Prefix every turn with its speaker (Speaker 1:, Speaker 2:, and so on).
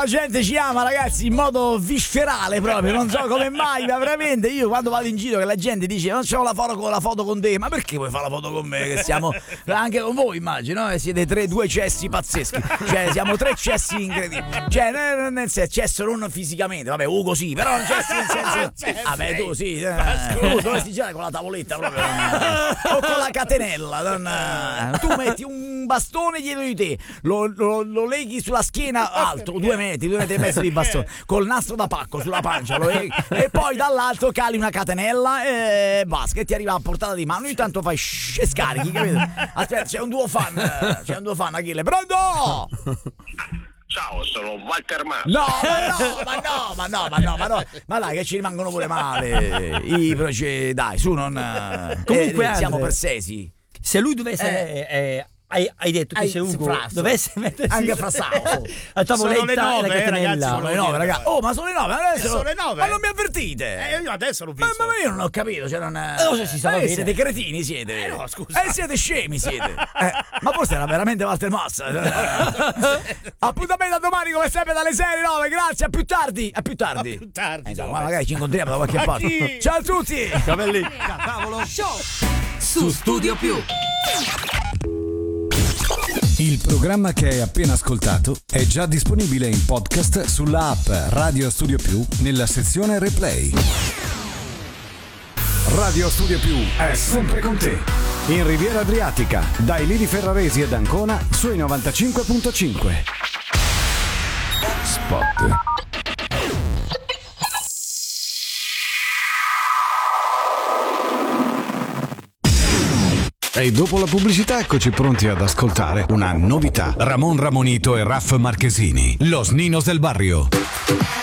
Speaker 1: la gente ci ama, ragazzi, in modo viscerale proprio. Non so come mai, ma veramente io quando vado in giro che la gente dice non c'ho la foto con te, ma perché vuoi fare la foto con me? Che siamo anche con voi, immagino, siete due cessi pazzeschi. Cioè, siamo 3 cessi incredibili. Cioè, nel senso, cesso non fisicamente, vabbè, Ugo sì, però non cessi nel senso. Vabbè, tu sì, tu dovresti girare con la tavoletta proprio. O con la catenella. Tu metti un bastone dietro di te, lo leghi sulla schiena alto, 2 metri e mezzo di bastone, col nastro da pacco sulla pancia, lo leghi, e poi dall'alto cali una catenella e basta, che ti arriva a portata di mano. Ogni tanto fai e scarichi, capito? Aspetta, c'è un duo fan, Achille. Pronto?
Speaker 2: Ciao, sono Walter Mann.
Speaker 1: Ma dai, che ci rimangono pure male dai, su, non
Speaker 3: comunque
Speaker 1: siamo persesi.
Speaker 3: Se lui dovesse hai detto che se Ugo dovesse mettersi
Speaker 1: anche frasato
Speaker 3: a tavoletta
Speaker 4: sono le 9,
Speaker 3: la catenella.
Speaker 1: Sono le 9, ragazzi. Oh, ma sono le 9 adesso.
Speaker 4: Sono le 9.
Speaker 1: Ma non mi avvertite?
Speaker 4: Io adesso l'ho visto.
Speaker 1: Ma io non ho capito, cioè non
Speaker 3: si stava bene.
Speaker 1: siete cretini, siete.
Speaker 4: No, scusa.
Speaker 1: Siete scemi, siete. Ma forse era veramente Walter Massa. Appuntamento a domani come sempre dalle 6 alle 9. Grazie, a più tardi. Ma magari ci incontriamo da qualche parte. Ciao a tutti.
Speaker 4: Capelli.
Speaker 5: Tavolo Show su Studio Più.
Speaker 6: Il programma che hai appena ascoltato è già disponibile in podcast sulla app Radio Studio Più nella sezione Replay. Radio Studio Più è sempre con te. In Riviera Adriatica, dai Liri Ferraresi ed Ancona sui 95.5. Spot. E dopo la pubblicità eccoci pronti ad ascoltare una novità. Ramon Ramonito e Raff Marchesini, Los Ninos del Barrio.